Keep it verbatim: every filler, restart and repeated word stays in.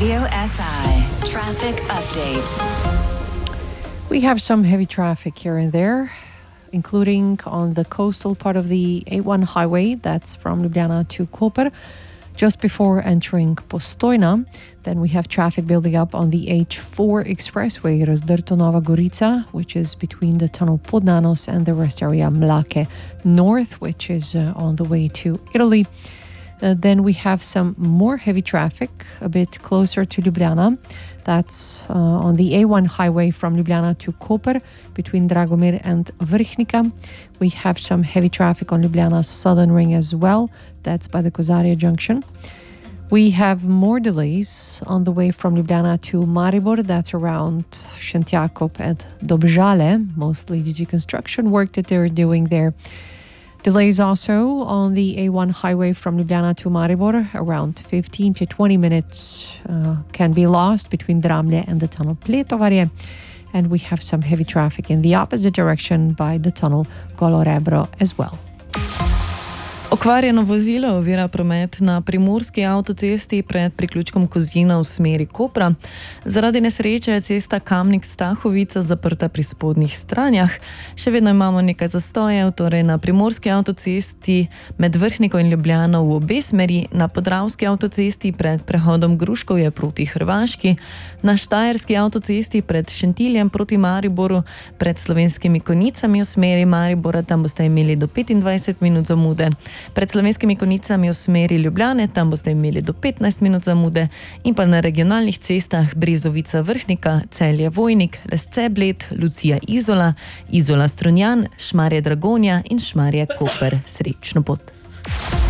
Radio S I traffic update. We have some heavy traffic here and there, including on the coastal part of the A one highway, that's from Ljubljana to Koper, just before entering Postojna. Then we have traffic building up on the H four expressway, Razdrto Nova Gorica, which is between the tunnel Podnanos and the rest area Mlake North, which is uh, on the way to Italy. Uh, then we have some more heavy traffic a bit closer to Ljubljana. That's uh, on the A one highway from Ljubljana to Koper, between Dragomir and Vrhnika. We have some heavy traffic on Ljubljana's southern ring as well. That's by the Kozarje junction. We have more delays on the way from Ljubljana to Maribor. That's around Šentjakov and Dobžale, mostly due to construction work that they're doing there. Delays also on the A one highway from Ljubljana to Maribor, around fifteen to twenty minutes uh, can be lost between Dramlje and the tunnel Pletovarje. And we have some heavy traffic in the opposite direction by the tunnel Golo Rebro as well. Okvarjeno vozilo ovira promet na primorski avtocesti pred priključkom Kozina v smeri Kopra. Zaradi nesreče je cesta Kamnik-Stahovica zaprta pri spodnjih stranjah. Še vedno imamo nekaj zastojev, torej na primorski avtocesti med Vrhniko in Ljubljano v obe smeri, na podravski avtocesti pred prehodom Gruškovje proti Hrvaški, na štajerski avtocesti pred Šentiljem proti Mariboru, pred Slovenskimi Konjicami v smeri Maribora, tam boste imeli do petindvajset minut zamude. Pred Slovenskimi Konjicami v smeri Ljubljane, tam boste imeli do petnajst minut zamude, in pa na regionalnih cestah Brezovica Vrhnika, Celje Vojnik, Lesce Bled, Lucija Izola, Izola Strunjan, Šmarje Dragonja in Šmarje Koper. Srečno pot!